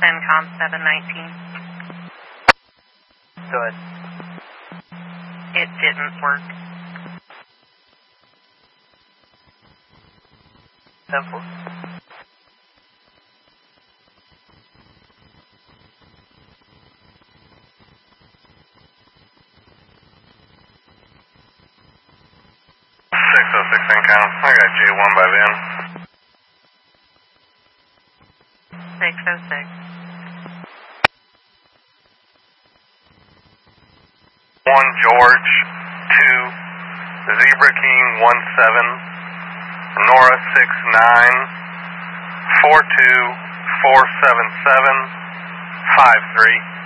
CENTCOM 719. Good. It didn't work. 10-4. CENTCOM. I got J1 by then. 606. 1 George, 2 Zebra King 17, Nora 69, 42 477 53.